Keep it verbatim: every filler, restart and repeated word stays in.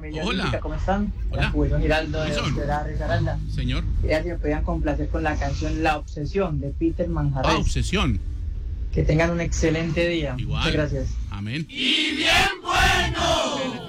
familia Hola. Olímpica, ¿cómo están? Hola. Julio Giraldo de Wilson. Ciudad Risaralda. Señor. Quería que me podían complacer con la canción La Obsesión de Peter Manjarres. Ah, obsesión. Que tengan un excelente día. Igual. Muchas gracias. Amén. Y bien bueno.